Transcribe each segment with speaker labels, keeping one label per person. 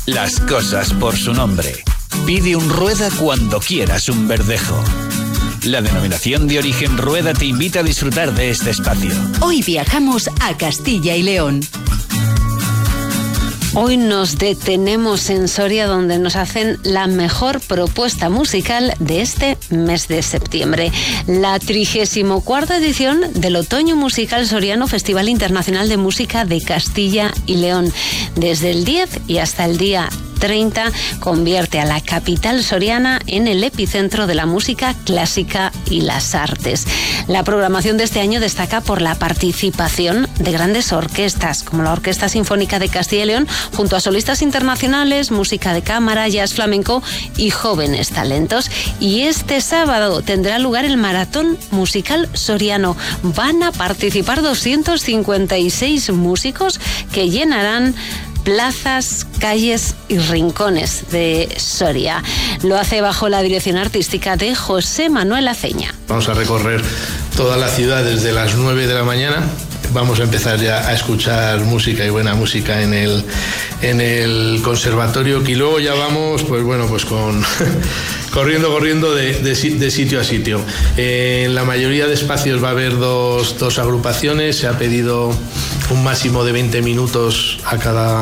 Speaker 1: Las cosas por su nombre. Pide un Rueda cuando quieras un Verdejo. La denominación de origen Rueda te invita a disfrutar de este espacio.
Speaker 2: Hoy viajamos a Castilla y León.
Speaker 3: Hoy nos detenemos en Soria, donde nos hacen la mejor propuesta musical de este mes de septiembre. La 34ª edición del Otoño Musical Soriano, Festival Internacional de Música de Castilla y León. Desde el 10 y hasta el día 30 convierte a la capital soriana en el epicentro de la música clásica y las artes. La programación de este año destaca por la participación de grandes orquestas, como la Orquesta Sinfónica de Castilla y León, junto a solistas internacionales, música de cámara, jazz flamenco y jóvenes talentos. Y este sábado tendrá lugar el Maratón Musical Soriano. Van a participar 256 músicos que llenarán plazas, calles y rincones de Soria. Lo hace bajo la dirección artística de José Manuel Aceña.
Speaker 4: Vamos a recorrer toda la ciudad desde las 9 de la mañana. Vamos a empezar ya a escuchar música y buena música en el conservatorio, y luego ya vamos pues con corriendo de sitio a sitio. En la mayoría de espacios va a haber dos agrupaciones. Se ha pedido un máximo de 20 minutos a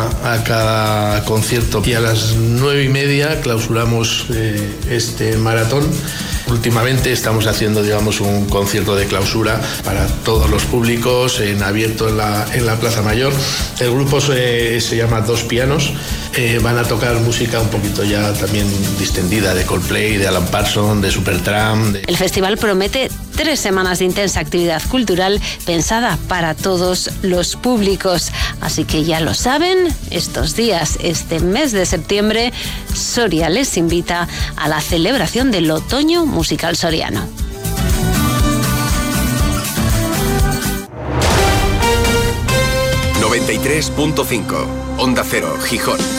Speaker 4: cada concierto, y a las 9:30 clausuramos este maratón. Últimamente estamos haciendo, un concierto de clausura para todos los públicos en abierto en la Plaza Mayor. El grupo se llama Dos Pianos. Van a tocar música un poquito ya también distendida, de Coldplay, de Alan Parsons, de Supertramp.
Speaker 3: El festival promete 3 semanas de intensa actividad cultural pensada para todos los públicos. Así que ya lo saben, estos días, este mes de septiembre, Soria les invita a la celebración del Otoño Musical Soriano.
Speaker 5: ...93.5 Onda Cero, Gijón.